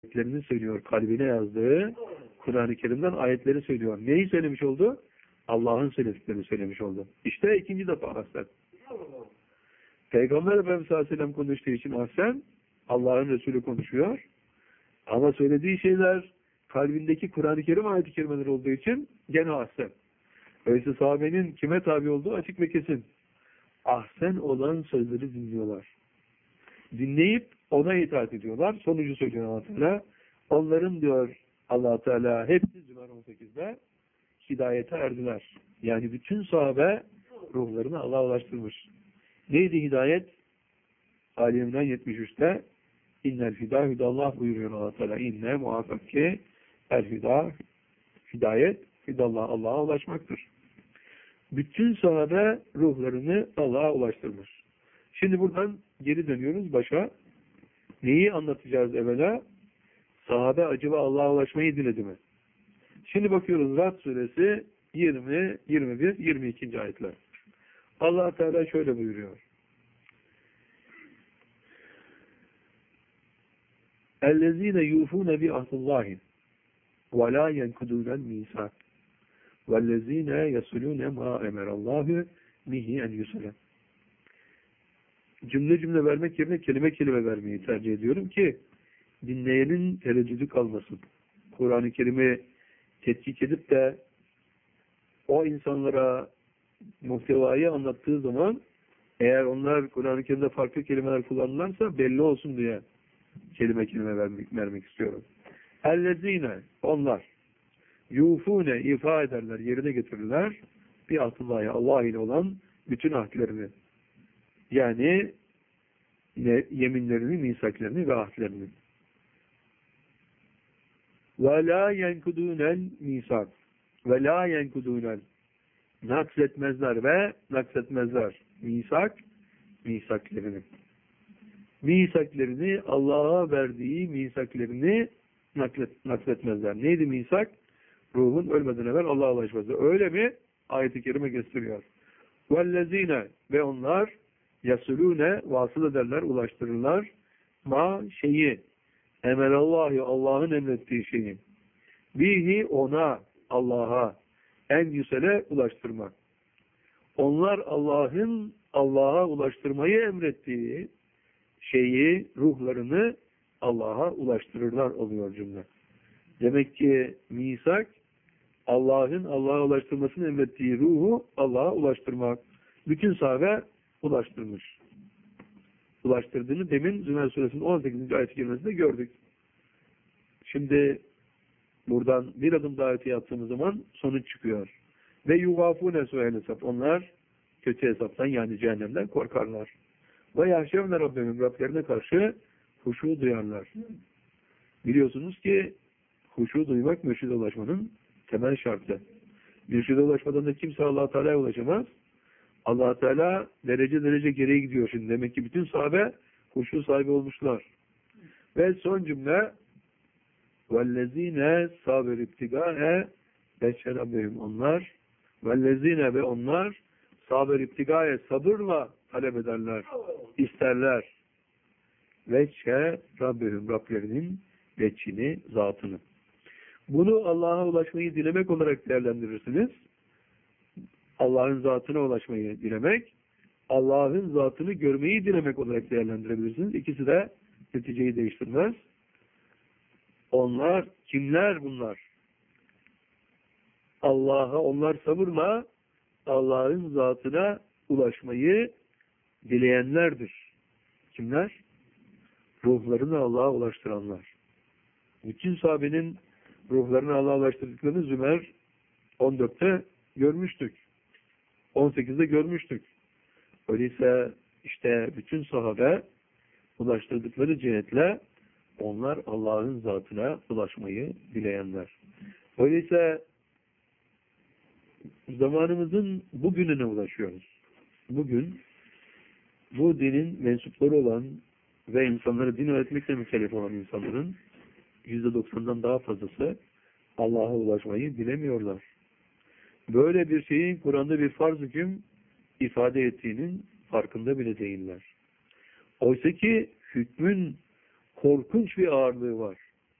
ayetlerini söylüyor. Kalbine yazdığı Kur'an-ı Kerim'den ayetleri söylüyor. Neyi söylemiş oldu? Allah'ın söylediklerini söylemiş oldu. İşte ikinci defa ahsen. Peygamber Efendimiz sallallahu aleyhi ve sellem konuştuğu için ahsen, Allah'ın Resulü konuşuyor. Ama söylediği şeyler kalbindeki Kur'an-ı Kerim ayet-i kerimeler olduğu için gene ahsen. Öyleyse sahabenin kime tabi olduğu açık ve kesin. Ahsen olan sözleri dinliyorlar. Dinleyip ona itaat ediyorlar. Sonucu söylüyor Allah Teala. Onların diyor Allah Teala hepsi Zümer 18'de hidayete erdiler. Yani bütün sahabe ruhlarını Allah'a ulaştırmış. Neydi hidayet? Ali İmran 73'te İnnel hidâ hüdallah buyuruyor Allah Teala. İnne muhakkak ki el hidâ hidayet hüdallah Allah'a ulaşmaktır. Bütün sahabe ruhlarını Allah'a ulaştırmış. Şimdi buradan geri dönüyoruz başa. Neyi anlatacağız evvela? Sahabe acaba Allah'a ulaşmayı diledi mi? Şimdi bakıyoruz Ra'd suresi 20, 21, 22. ayetler. Allah Teala şöyle buyuruyor. اَلَّذ۪ينَ يُوفُونَ بِعَهْدِ اللّٰهِ وَلَا يَنْكُدُونَ الْمِيثَاقَ وَالَّذ۪ينَ يَصِلُونَ مَا اَمَرَ اللّٰهُ بِهِ اَنْ يُصَلَ. Cümle cümle vermek yerine kelime kelime vermeyi tercih ediyorum ki dinleyenin tereddüdü kalmasın. Kur'an-ı Kerim'i tetkik edip de o insanlara muhtevayı anlattığı zaman eğer onlar Kur'an-ı Kerim'de farklı kelimeler kullanırlarsa belli olsun diye kelime kelime vermek istiyorum. Ellezine onlar yufune ifa ederler, yerine getirirler bir ahdullahı Allah ile olan bütün ahdlerini. Yani yeminlerini, misaklerini ve ahdlerini. Ve la yenkudunel misak. Ve la yenkudunel. Naksetmezler ve naksetmezler. Misak, misaklerini. Misaklerini, Allah'a verdiği misaklerini nakletmezler. Neydi misak? Ruhun ölmeden evvel Allah'a ulaşması. Öyle mi? Ayet-i Kerime gösteriyor. Vellezine ve onlar yasulune vasıl ederler, ulaştırırlar. Ma şeyi emelallahu Allah'ın emrettiği şeyi. Bihi ona Allah'a en yüsele ulaştırmak. Onlar Allah'a ulaştırmayı emrettiği şeyi, ruhlarını Allah'a ulaştırırlar oluyor cümle. Demek ki misak Allah'ın Allah'a ulaştırmasını emrettiği ruhu Allah'a ulaştırmak. Bütün sahabe ulaştırmış. Ulaştırdığını demin Zümer suresinin 18. ayet-i kerimesinde gördük. Şimdi buradan bir adım daha öteye attığımız zaman sonuç çıkıyor. Ve yugafune su'el hesap. Onlar kötü hesaptan yani cehennemden korkarlar. Ve yahşevne Rabbim Rablerine karşı huşu duyarlar. Biliyorsunuz ki huşu duymak mürşide ulaşmanın temel şartı. Mürşide ulaşmadan da kimse Allah-u Teala'ya ulaşamaz. Allah Teala derece derece geriye gidiyor şimdi. Demek ki bütün sahabe huşu sahibi olmuşlar. Ve son cümle وَالَّذ۪ينَ صَابِرْ اِبْتِغَاءَ beşşerabbehum onlar وَالَّذ۪ينَ ve onlar sabır iptigaya sabırla talep ederler, isterler. Veçhe Rabbehum Rablerinin veçhini, zatını. Bunu Allah'a ulaşmayı dilemek olarak değerlendirirsiniz. Allah'ın zatına ulaşmayı dilemek, Allah'ın zatını görmeyi dilemek olarak değerlendirebilirsiniz. İkisi de neticeyi değiştirmez. Onlar, kimler bunlar? Onlar sabırla Allah'ın zatına ulaşmayı dileyenlerdir. Kimler? Ruhlarını Allah'a ulaştıranlar. Bütün sahabenin ruhlarını Allah'a ulaştırdıklarını Zümer 14'te görmüştük. 18'de görmüştük. Öyleyse işte bütün sahabe ulaştırdıkları cihetle onlar Allah'ın zatına ulaşmayı dileyenler. Öyleyse zamanımızın bugününe ulaşıyoruz. Bugün bu dinin mensupları olan ve insanları din öğretmekle mükellef olan insanların %90'dan daha fazlası Allah'a ulaşmayı bilemiyorlar. Böyle bir şeyin Kur'an'da bir farz hüküm ifade ettiğinin farkında bile değiller. Oysa ki hükmün korkunç bir ağırlığı var.